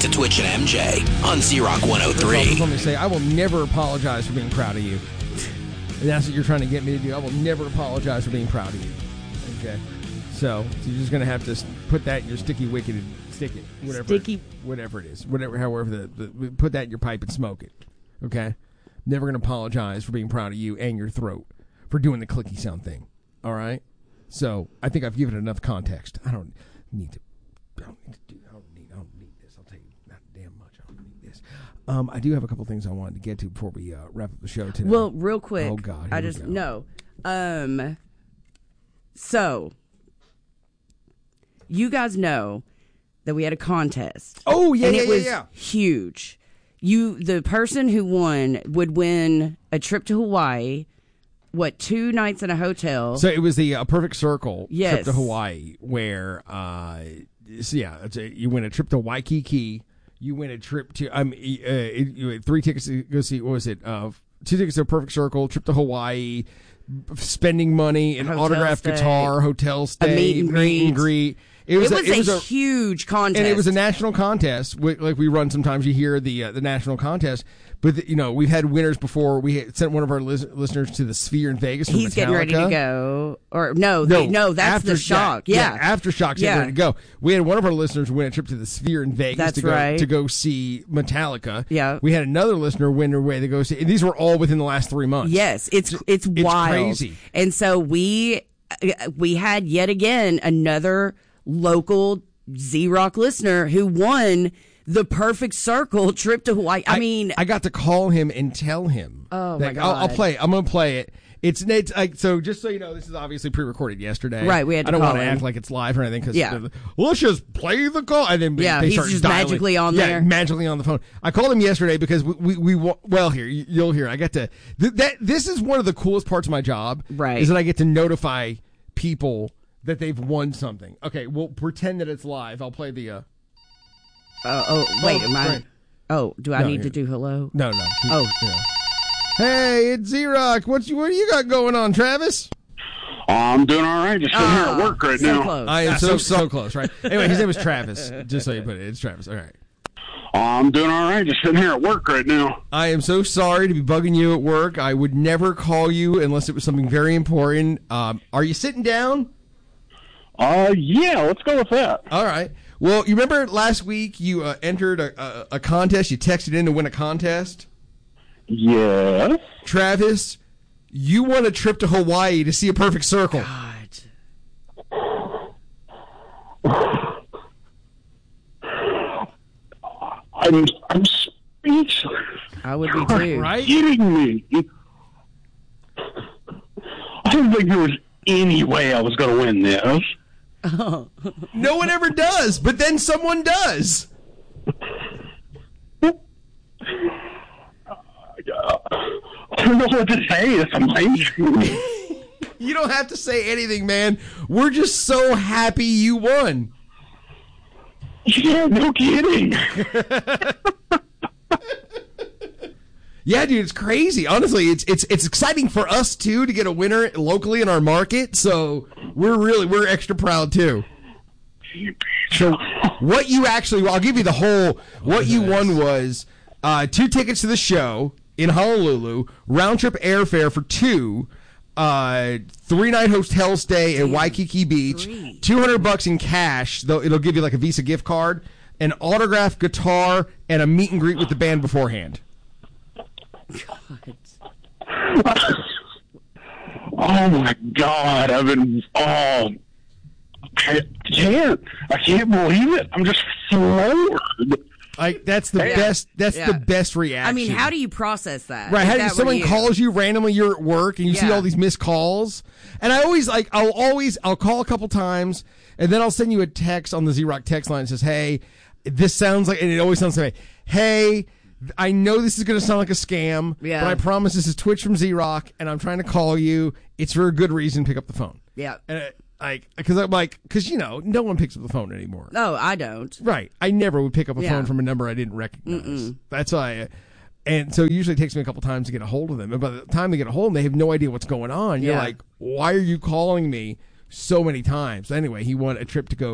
to Twitch and MJ on Z-Rock 103. Let me say, I will never apologize for being proud of you. And that's what you're trying to get me to do. I will never apologize for being proud of you. Okay? So you're just going to have to put that in your sticky wicket and stick it. Whatever it is. However, put that in your pipe and smoke it. Okay? Never going to apologize for being proud of you and your throat for doing the clicky sound thing. All right? So I think I've given it enough context. I don't need this. I'll tell you not damn much. I don't need this. I do have a couple things I wanted to get to before we wrap up the show today. Well, real quick. Oh God. So you guys know that we had a contest. Oh yeah, and it was yeah. huge. The person who won would win a trip to Hawaii. 2 nights in a hotel? So it was the Perfect Circle yes. trip to Hawaii, where you win a trip to Waikiki. You win a trip to you had 3 tickets to go see. What was it? 2 tickets to a Perfect Circle, trip to Hawaii, spending money, an autographed guitar, hotel stay, a meet and greet. It was a huge contest, and it was a national contest. Like we run sometimes. You hear the national contest, but we've had winners before. We sent one of our listeners to the Sphere in Vegas. He's getting ready to go, or no, that's the Shock. Yeah, Aftershock's getting ready to go. We had one of our listeners win a trip to the Sphere in Vegas to go see Metallica. Yeah, we had another listener win a way to go see. And these were all within the last 3 months. Yes, it's wild, crazy. And so we had yet again another local Z-Rock listener who won the Perfect Circle trip to Hawaii. I got to call him and tell him. Oh my God! I'll play it. I'm going to play it. It's like, so just so you know, this is obviously pre-recorded yesterday. Right, we had to I don't call want to him. Act like it's live or anything because let's just play the call. And then they he's start just dialing. magically on there. Magically on the phone. I called him yesterday because you'll hear. I get to this is one of the coolest parts of my job. Right, is that I get to notify people that they've won something. Okay, we'll pretend that it's live. I'll play the. Wait, am I? Oh, do I need to do hello? No. Yeah. Hey, it's Z-Rock. What do you got going on, Travis? I'm doing all right. Just sitting here at work right now. Close. I am so close, right? Anyway, his name is Travis. Just so you put it, it's Travis. All right. I'm doing all right. Just sitting here at work right now. I am so sorry to be bugging you at work. I would never call you unless it was something very important. Are you sitting down? Yeah, let's go with that. All right. Well, you remember last week you entered a contest? You texted in to win a contest? Yes. Travis, you won a trip to Hawaii to see a Perfect Circle. God. I'm speechless. I would be too. Are you kidding me? I didn't think there was any way I was going to win this. Oh. No one ever does, but then someone does. I don't know what to say. It's amazing. You don't have to say anything, man. We're just so happy you won. Yeah, no kidding. Yeah, dude, it's crazy. Honestly, it's exciting for us too to get a winner locally in our market. So we're extra proud too. So what you actually, I'll give you the whole. What you won was 2 tickets to the show in Honolulu, round trip airfare for 2, 3-night hotel stay at Waikiki Beach, $200 in cash. Though it'll give you like a Visa gift card, an autographed guitar, and a meet and greet with the band beforehand. God. Oh my God! I can't believe it. I'm just floored. Like that's the best. That's the best reaction. I mean, how do you process that? Right? How do someone calls you randomly? You're at work and you see all these missed calls. And I always I'll call a couple times and then I'll send you a text on the Z-Rock text line that says, "Hey, this sounds like," and it always sounds like, "Hey, I know this is going to sound like a scam, but I promise this is Twitch from Z-Rock, and I'm trying to call you. It's for a good reason. Pick up the phone." Yeah. And because no one picks up the phone anymore. No, I don't. Right. I never would pick up a phone from a number I didn't recognize. That's why. And so it usually takes me a couple times to get a hold of them. And by the time they get a hold of them, they have no idea what's going on. You're like, why are you calling me so many times? Anyway, he won a trip to go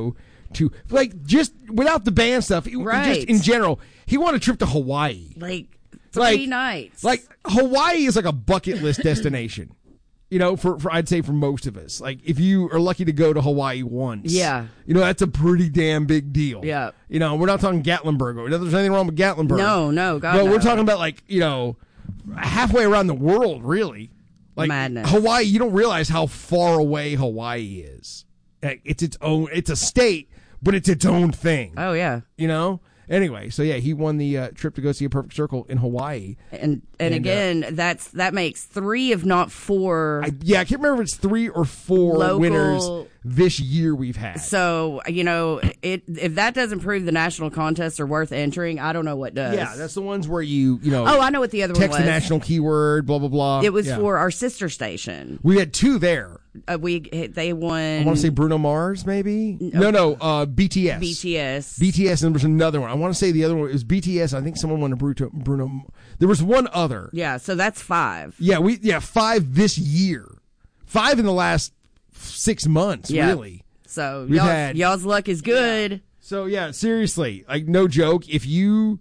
to, like, just without the band stuff, Right. just in general, he wanted a trip to Hawaii. Like 3 nights. Like, Hawaii is like a bucket list destination. You know, for I'd say for most of us. Like, if you are lucky to go to Hawaii once. Yeah. You know, that's a pretty damn big deal. Yeah. You know, we're not talking Gatlinburg. There's anything wrong with Gatlinburg. No, God, No, no. we're talking about, like, you know, halfway around the world, really. Like, Madness. Hawaii, you don't realize how far away Hawaii is. Like, it's its own, it's a state, but it's its own thing. Oh, yeah. You know? Anyway, so yeah, he won the trip to go see A Perfect Circle in Hawaii. And again, that makes 3, if not 4. I can't remember if it's 3 or 4 Local- winners this year we've had. So, you know, if that doesn't prove the national contests are worth entering, I don't know what does. Yeah, that's the ones where you know. Oh, I know what the other one text was. the national keyword, blah blah blah. It was Yeah. for our sister station. We had 2 there. They won. I want to say Bruno Mars, maybe. No, BTS. BTS, and there was another one. I want to say the other one was BTS. I think someone won a Bruno. There was one other. Yeah, so that's 5. Yeah, 5 this year. 5 in the last 6 months, Yeah. really. So We've y'all's luck is good. So yeah, seriously, like, no joke. If you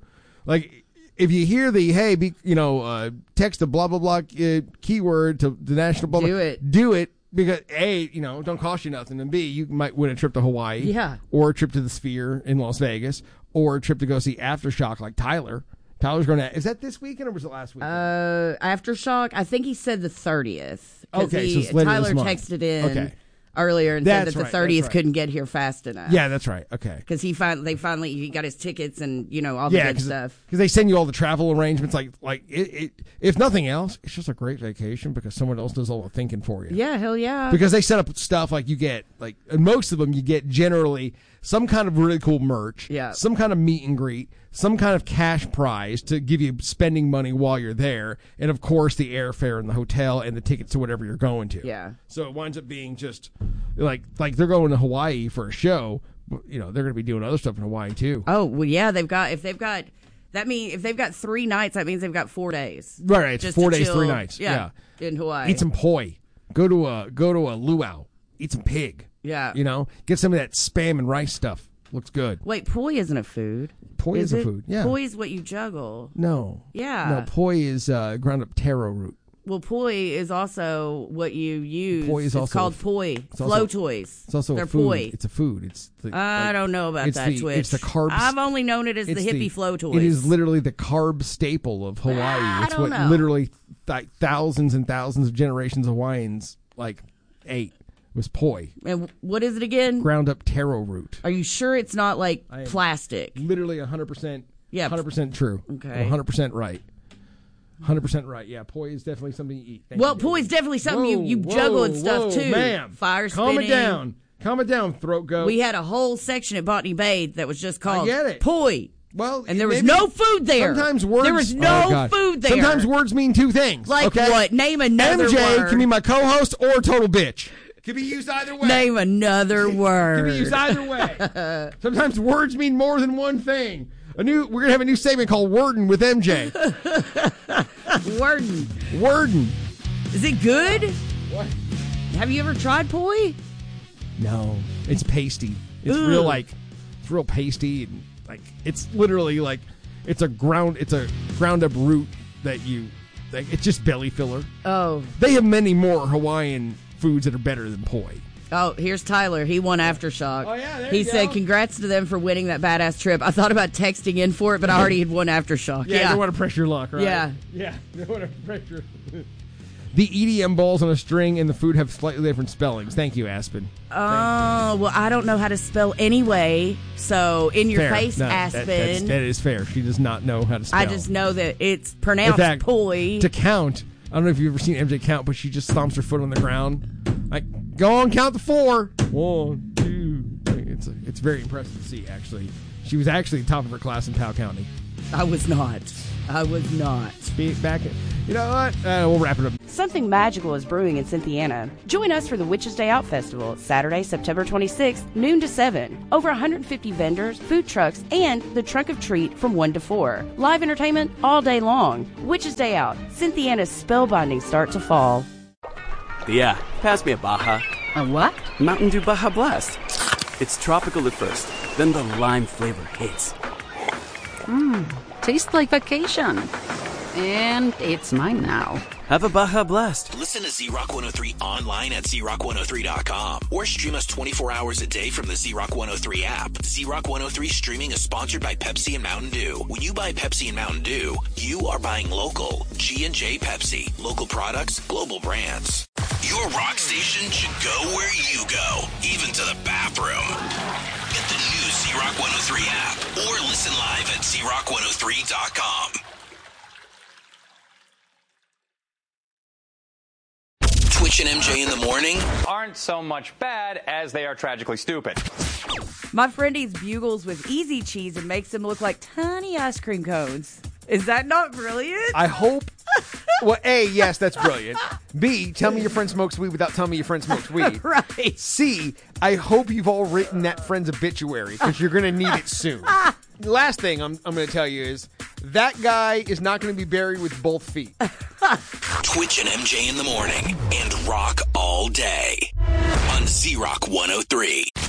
hear the text a blah blah blah keyword to the national blah, do it because A, you know, don't cost you nothing, and B, you might win a trip to Hawaii, Yeah. or a trip to the Sphere in Las Vegas, or a trip to go see Aftershock like Tyler. Tyler's going to. Is that this weekend or was it last weekend? Aftershock, I think he said the 30th. 'cause Okay, so it's later Tyler this month. texted in Okay. earlier and That's said that the right, 30th that's right. couldn't get here fast enough. Yeah, that's right. Okay. Because he got his tickets and, you know, all the good stuff. Because they send you all the travel arrangements. Like if nothing else, it's just a great vacation because someone else does all the thinking for you. Yeah, hell yeah. Because they set up stuff like you get, like, and most of them you get generally some kind of really cool merch, Yeah. some kind of meet and greet, some kind of cash prize to give you spending money while you're there, and of course the airfare and the hotel and the tickets to whatever you're going to. Yeah. So it winds up being just like they're going to Hawaii for a show, but, you know, they're going to be doing other stuff in Hawaii too. Oh, well, yeah, if they've got 3 nights, that means they've got 4 days. Right, it's Just 4 to days, chill, 3 nights. Yeah. in Hawaii. Eat some poi. Go to a luau. Eat some pig. Yeah. You know, get some of that spam and rice stuff. Looks good. Wait, poi isn't a food. Poi is a food. Yeah. Poi is what you juggle. No. Yeah. No, poi is ground up taro root. Well, poi is also what you use. Poi is it's also called poi. also- Flow toys. It's also They're a food. poi. It's a food. It's I don't know about that, Twitch. It's the carbs. I've only known it as the it's hippie flow toys. It is literally the carb staple of Hawaii. I It's don't what know. literally thousands and thousands of generations of Hawaiians ate was poi. And what is it again? Ground up taro root. Are you sure it's not like plastic? Literally 100%. Yeah. 100% true. Okay. 100% right. 100% right. Yeah, poi is definitely something you eat. Thank Well, you, poi is David. definitely something you Whoa, juggle and whoa, stuff too. Ma'am. Fire Calm spinning. it down. Calm it down, throat goat. We had a whole section at Botany Bay that was just called get it. poi. Well, And there was maybe- no food there. Sometimes words. There was no Oh, God. food there. Sometimes words mean two things. Like okay? what? Name another MJ word. can be my co-host or a total bitch. Can be used either way. Name another Can be word. used either way. Sometimes words mean more than one thing. We're gonna have a new segment called Worden with MJ. Worden. Worden. Is it good? What? Have you ever tried poi? No, it's pasty. It's Ooh. real pasty, and it's literally it's a ground up root that you it's just belly filler. Oh. They have many more Hawaiian foods that are better than poi. Oh, here's Tyler. He won Aftershock. Oh, yeah, there he you said, go. congrats to them for winning that badass trip. I thought about texting in for it, but I already had won Aftershock. Yeah, you don't want to press your luck, right? Yeah. Yeah, you don't want to press your The EDM balls on a string and the food have slightly different spellings. Thank you, Aspen. Oh, well, I don't know how to spell anyway. So, in your Fair. face, No, Aspen. that is fair. She does not know how to spell. I just know that it's In pronounced fact, poi. to count, I don't know if you've ever seen MJ count, but she just stomps her foot on the ground. Like, go on, count to 4. 1, 2, 3. It's very impressive to see, actually. She was actually top of her class in Powell County. I was not. Back in, you know what? We'll wrap it up. Something magical is brewing in Cynthiana. Join us for the Witches Day Out Festival, Saturday, September 26th, noon to 7. Over 150 vendors, food trucks, and the Trunk of Treat from 1 to 4. Live entertainment all day long. Witches Day Out, Cynthiana's spellbinding start to fall. Yeah, pass me a Baja. A what? Mountain Dew Baja Blast. It's tropical at first, then the lime flavor hits. Tastes like vacation. And it's mine now. Have a Baja Blast. Listen to Z-Rock 103 online at ZRock103.com or stream us 24 hours a day from the Z-Rock 103 app. Z-Rock 103 streaming is sponsored by Pepsi and Mountain Dew. When you buy Pepsi and Mountain Dew, you are buying local. G&J Pepsi. Local products, global brands. Your rock station should go where you go, even to the bathroom. Get the new Z-Rock 103 app or listen live at ZRock103.com. Twitch and MJ in the morning aren't so much bad as they are tragically stupid. My friend eats bugles with easy cheese and makes them look like tiny ice cream cones. Is that not brilliant? I hope. Well, A, yes, that's brilliant. B, tell me your friend smokes weed without telling me your friend smokes weed. Right. C, I hope you've all written that friend's obituary because you're going to need it soon. Last thing I'm going to tell you is that guy is not going to be buried with both feet. Twitch and MJ in the morning and rock all day on Z-Rock 103.